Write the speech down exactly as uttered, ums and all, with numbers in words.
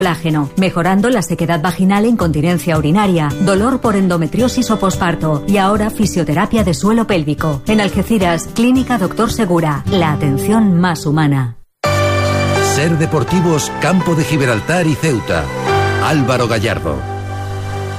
colágeno, mejorando la sequedad vaginal e incontinencia urinaria, dolor por endometriosis o posparto y ahora fisioterapia de suelo pélvico. En Algeciras, Clínica Doctor Segura, la atención más humana. Ser Deportivos, Campo de Gibraltar y Ceuta. Álvaro Gallardo.